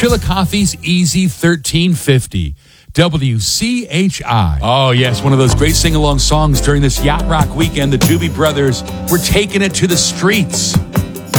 Chillicothe's Easy 1350. WCHI. Oh, yes, one of those great sing-along songs during this Yacht Rock weekend. The Doobie Brothers were taking it to the streets.